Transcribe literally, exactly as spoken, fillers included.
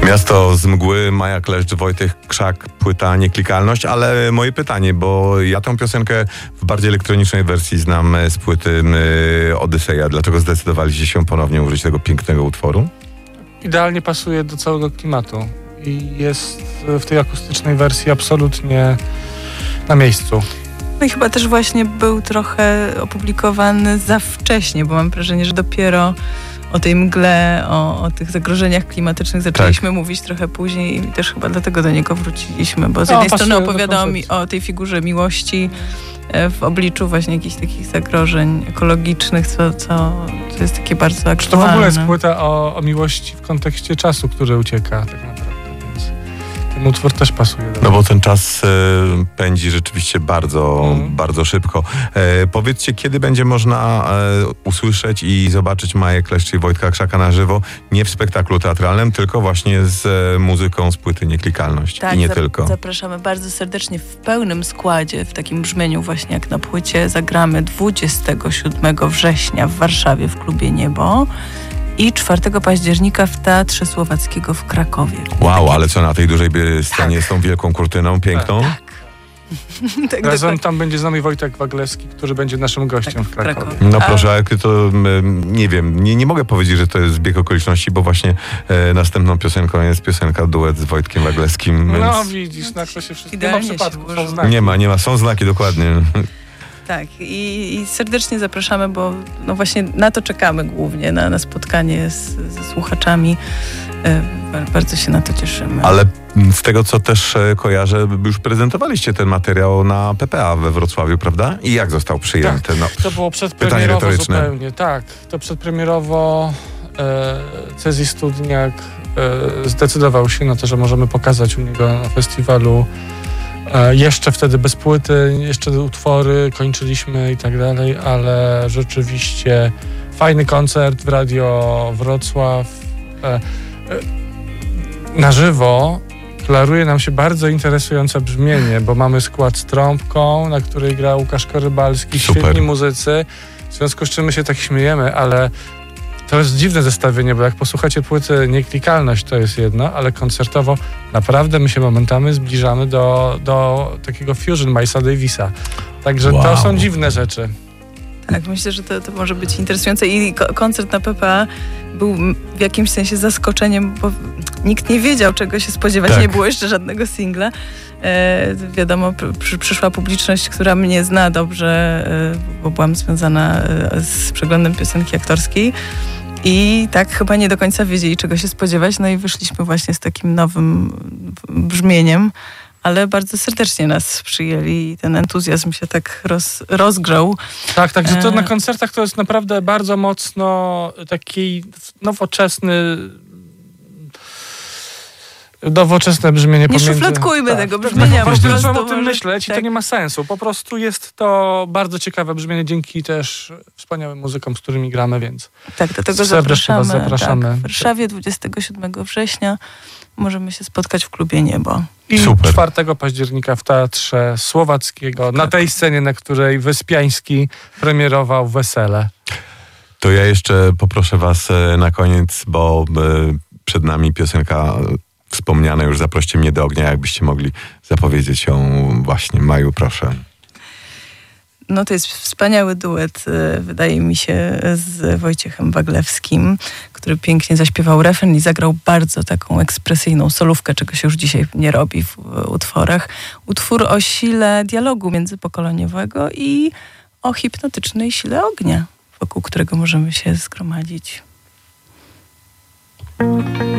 Miasto z mgły, Maja Kleszcz, Wojtek Krzak, płyta Nieklikalność, ale moje pytanie, bo ja tą piosenkę w bardziej elektronicznej wersji znam z płyty Odyseja. Dlaczego zdecydowaliście się ponownie użyć tego pięknego utworu? Idealnie pasuje do całego klimatu i jest w tej akustycznej wersji absolutnie na miejscu. No i chyba też właśnie był trochę opublikowany za wcześnie, bo mam wrażenie, że dopiero o tej mgle, o, o tych zagrożeniach klimatycznych zaczęliśmy tak. mówić trochę później i też chyba dlatego do niego wróciliśmy, bo z jednej no, strony opowiada mi o tej figurze miłości w obliczu właśnie jakichś takich zagrożeń ekologicznych, co, co, co jest takie bardzo aktualne. To w ogóle jest płyta o, o miłości w kontekście czasu, który ucieka tak naprawdę, więc ten utwór też pasuje do No bo ten czas e, pędzi rzeczywiście bardzo, mm. bardzo szybko. E, powiedzcie, kiedy będzie można e, usłyszeć i zobaczyć Maję Kleszcz i Wojtka Krzaka na żywo, nie w spektaklu teatralnym, tylko właśnie z e, muzyką z płyty Nieklikalność. Tak, i nie zap- tylko. Zapraszamy bardzo serdecznie w pełnym składzie, w takim brzmieniu właśnie jak na płycie. Zagramy dwudziestego siódmego września w Warszawie w klubie Niebo i czwartego października w Teatrze Słowackiego w Krakowie. Wow, Takie... ale co, na tej dużej scenie tak. z tą wielką kurtyną piękną? Tak. tak Razem tam będzie z nami Wojtek Waglewski, który będzie naszym gościem tak, w Krakowie. Krakowie. No proszę, ale to nie wiem, nie, nie mogę powiedzieć, że to jest zbieg okoliczności, bo właśnie e, następną piosenką jest piosenka duet z Wojtkiem Waglewskim. No więc... widzisz, no to się wszystko... Idealnie Nie ma przypadku, są znaki. Nie ma, nie ma, są znaki, dokładnie. Tak, i, i serdecznie zapraszamy, bo no właśnie na to czekamy głównie, na, na spotkanie z, ze słuchaczami. E, bardzo się na to cieszymy. Ale z tego, co też kojarzę, już prezentowaliście ten materiał na P P A we Wrocławiu, prawda? I jak został przyjęty? Tak, no, to było przedpremierowo zupełnie. Tak, to przedpremierowo e, Cezji Studniak e, zdecydował się na to, że możemy pokazać u niego na festiwalu e, jeszcze wtedy bez płyty, jeszcze utwory kończyliśmy i tak dalej, ale rzeczywiście fajny koncert w Radio Wrocław. E, e, na żywo klaruje nam się bardzo interesujące brzmienie, bo mamy skład z trąbką, na której gra Łukasz Korybalski, Super. Świetni muzycy, w związku z czym my się tak śmiejemy, ale to jest dziwne zestawienie, bo jak posłuchacie płyty Nieklikalność, to jest jedno, ale koncertowo naprawdę my się momentami zbliżamy do, do takiego fusion Milesa Davisa. Także wow. to są dziwne rzeczy. Tak, myślę, że to, to może być interesujące i ko- koncert na P P A był w jakimś sensie zaskoczeniem, bo nikt nie wiedział, czego się spodziewać, tak. nie było jeszcze żadnego singla. E, wiadomo, przy, przyszła publiczność, która mnie zna dobrze, e, bo byłam związana e, z przeglądem piosenki aktorskiej i tak chyba nie do końca wiedzieli, czego się spodziewać, no i wyszliśmy właśnie z takim nowym brzmieniem. Ale bardzo serdecznie nas przyjęli i ten entuzjazm się tak roz, rozgrzał. Tak, także to na koncertach to jest naprawdę bardzo mocno taki nowoczesny nowoczesne brzmienie. Nie pomiędzy... szufladkujmy tak. tego brzmienia. Właśnie po trzeba o prostu tym może... myśleć tak. i to nie ma sensu. Po prostu jest to bardzo ciekawe brzmienie dzięki też wspaniałym muzykom, z którymi gramy, więc tak, do tego serdecznie was zapraszamy. Tak, w Warszawie dwudziestego siódmego września możemy się spotkać w klubie Niebo. I Super. czwartego października w Teatrze Słowackiego, na tej scenie, na której Wyspiański premierował Wesele. To ja jeszcze poproszę was na koniec, bo przed nami piosenka wspomniana już Zaproście mnie do ognia, jakbyście mogli zapowiedzieć ją właśnie. Maju, proszę. No to jest wspaniały duet, wydaje mi się, z Wojciechem Waglewskim, który pięknie zaśpiewał refren i zagrał bardzo taką ekspresyjną solówkę, czego się już dzisiaj nie robi w utworach. Utwór o sile dialogu międzypokoleniowego i o hipnotycznej sile ognia, wokół którego możemy się zgromadzić.